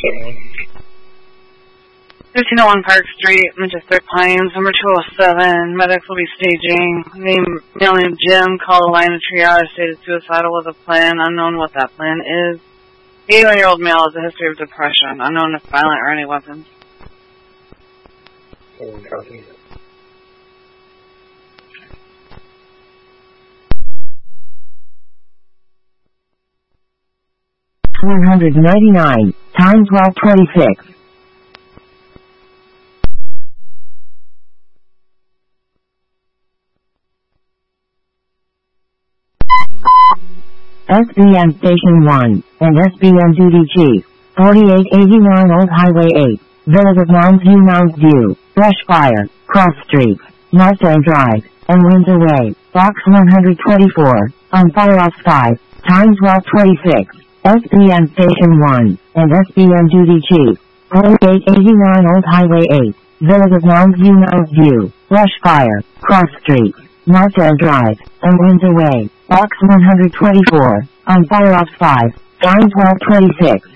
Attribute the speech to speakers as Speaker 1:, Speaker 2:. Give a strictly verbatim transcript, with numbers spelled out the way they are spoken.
Speaker 1: fifteen oh one Park Street, Majestic Pines, number two oh seven. Medics will be staging. Name, male named Jim, call the line of triage, stated suicidal with a plan, unknown what that plan is. eighty-one-year-old male has a history of depression, unknown if violent or any weapons.
Speaker 2: one hundred ninety-nine, time twelve twenty-six. S B M Station one, and S B M Duty Chief, forty-eight eighty-nine Old Highway eight, Village of Mounds View, Mounds View, Brush Fire, Cross Street, Mustang Drive, and Windsor Way, Box one hundred twenty-four, on Fire off five, time twelve twenty-six, S B M Station one, and S B M Duty Chief, forty-eight eighty-nine Old Highway eight, Village of Mounds View, Mounds View, Brush Fire, Cross Street, Mustang Drive, and Windsor Way, Box one hundred twenty-four, on Fire off five, time twelve twenty-six.